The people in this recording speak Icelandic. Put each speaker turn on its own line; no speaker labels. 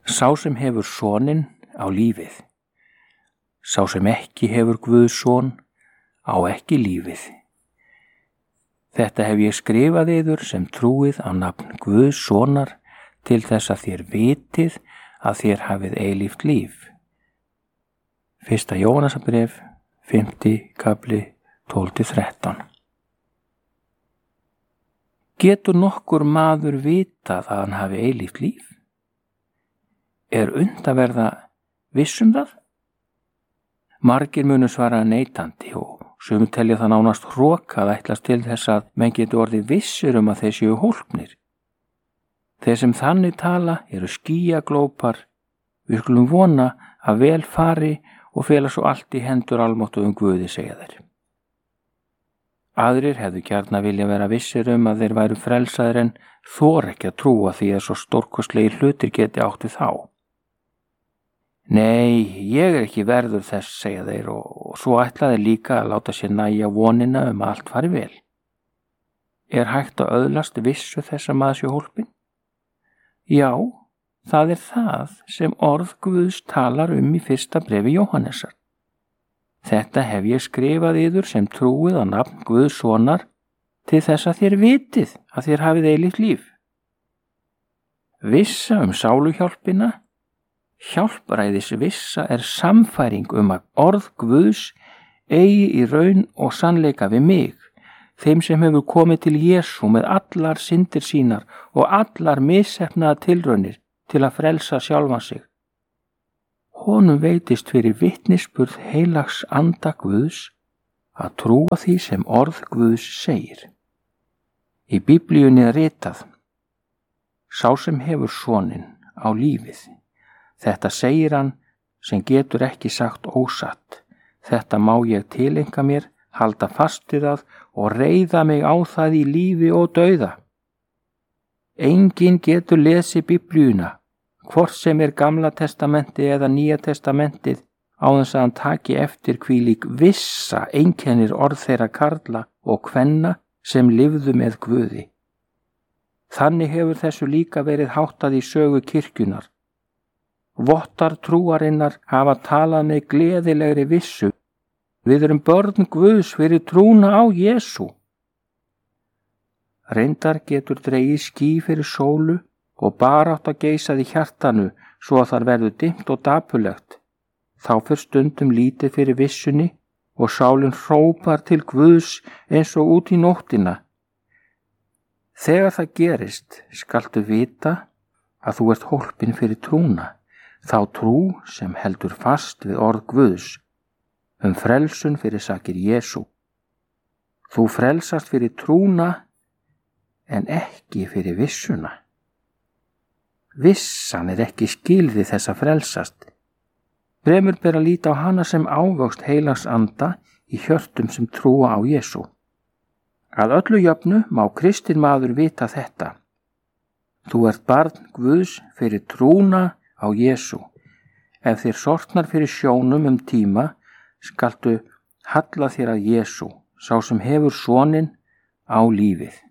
Sá sem hefur soninn á lífið. Sá sem ekki hefur Guðs son á ekki lífið. Þetta hef ég skrifað yður sem trúið á nafn Guðs sonar til þess að þér vitið að þér hafið eilíft líf. 1. Jóhannesarbréf, 5. kafli, 12-13. Getur nokkur maður vitað að hann hafi eilíft líf? Er unnt að verða viss það? Margir munu svara neitandi og sumir telja það nánast hroka að ætlast til þess að menn getur orðið vissir að þeir séu hólpnir. Þeir sem þannig tala eru skýjaglópar. Við skulum vona að vel fari og fela svo allt í hendur almáttugum Guði, segja þeir. Aðrir hefðu gjarna vilja vera vissir að þeir væru frelsaðir en þor ekki að trúa því að svo stórkostlegir hlutir geti átt við þá. Nei, ég er ekki verður þess, segja þeir og svo ætla þeir líka að láta sér nægja vonina að allt fari vel. Er hægt að öðlast vissu þess að maður sé hólpinn? Já, það er það sem orð Guðs talar í 1. bréfi Jóhannesar. Þetta hef ég skrifað yður sem trúið á nafn Guðs sonar til þess að þér vitið að þér hafið eilíft líf. Vissa sáluhjálpina. Hjálpræðis vissa er samfæring að orð Guðs eigi í raun og sannleika við mig, þeim sem hefur komið til Jesú með allar syndir sínar og allar misheppnaðar tilraunir til að frelsa sjálfan sig. Honum veitist fyrir vitnisburð heilags anda Guðs að trúa því sem orð Guðs segir. Í Biblíunni er ritað: Sá sem hefur soninn á lífið. Þetta segir hann sem getur ekki sagt ósatt. Þetta má ég tileinka mér, halda fast við það og reiða mig á það í lífi og dauða. Enginn getur lesið Biblíuna, hvort sem er Gamla testamentið eða Nýja testamentið, á þess að hann taki eftir hvílík vissa einkennir orð þeirra karla og kvenna sem lifðu með Guði. Þannig hefur þessu líka verið háttað í sögu kirkjunnar. Vottar trúarinnar hafa talað með gleðilegri vissu. Við erum börn Guðs fyrir trúna á Jesú. Reyndar getur dregið ský fyrir sólu og barátta geisað í hjartanu svo að þar verður dimmt og dapurlegt. Þá fer stundum lítið fyrir vissunni og sálin hrópar til Guðs eins og út í nóttina. Þegar það gerist skaltu vita að þú ert hólpinn fyrir trúna. Þá trú sem heldur fast við orð Guðs frelsun fyrir sakir Jesú. Þú frelsast fyrir trúna en ekki fyrir vissuna. Vissan er ekki skilði þess að frelsast. Fremur ber að líta á hana sem ávöxt heilags anda í hjörtum sem trúa á Jesú. Að öllu jöfnu má kristinn maður vita þetta. Þú ert barn Guðs fyrir trúna á Jesú. Ef þér sortnar fyrir sjónum tíma, skaltu halla þér að Jesú, sá sem hefur soninn á lífið.